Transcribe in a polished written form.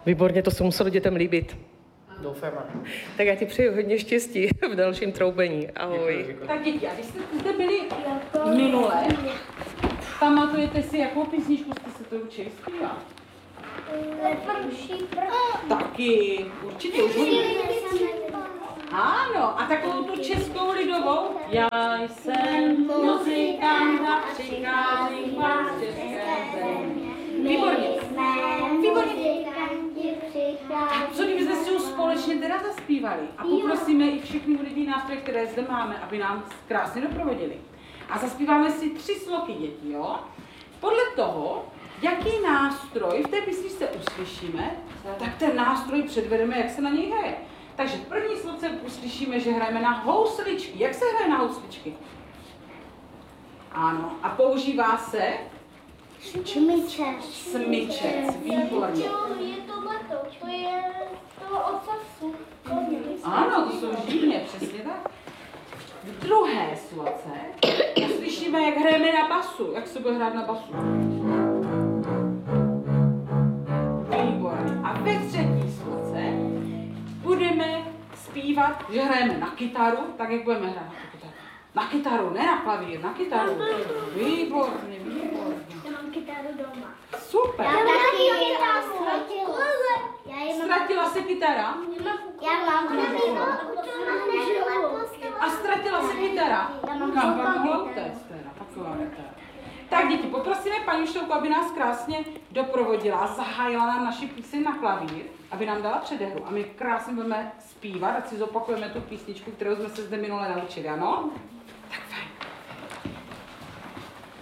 Výborně, to se muselo dětem líbit. Doufám. Tak já ti přeju hodně štěstí v dalším troubení. Ahoj. Děkuji. Tak děti, a když jste byli minule, pamatujete si, jakou písničku jste se to učili zpívat? Taky, určitě už ano, a takovou tu českou lidovou. Já jsem muzikant a přicházím vám z české země. Výborně. Výborně. A co kdybychom si už společně teda zaspívali a poprosíme i všechny hudební nástroje, které zde máme, aby nám krásně doprovodili. A zaspíváme si 3 sloky, děti, jo? Podle toho, jaký nástroj v té písničce uslyšíme, tak ten nástroj předvedeme, jak se na něj hraje. Takže v první sloce uslyšíme, že hrajeme na housličky. Jak se hraje na housličky? Ano, a používá se? Smyčec, výborně. Je tohleto, to je toho ocasu. Ano, to jsou žíně, přesně tak. V druhé sloce uslyšíme, jak hrajeme na basu. Jak se bude hrát na basu? Výborně. A ve třetí sloce budeme zpívat, že hrajeme na kytaru, tak jak budeme hrát na kytaru. Na kytaru, ne na klavír, na kytaru. Výborně, výborně. Já mám kytaru doma. Super. Já taky kytaru. Ztratila se kytara? Já mám kytaru. A ztratila se kytara? Kam pak mohla utéct teda, taková kytara. Tak děti, poprosíme paní učitelku, aby nás krásně doprovodila, zahájila nám naši píseň na klavír, aby nám dala předehru. A my krásně budeme zpívat, ať si zopakujeme tu písničku, kterou jsme se zde minule naučili, ano?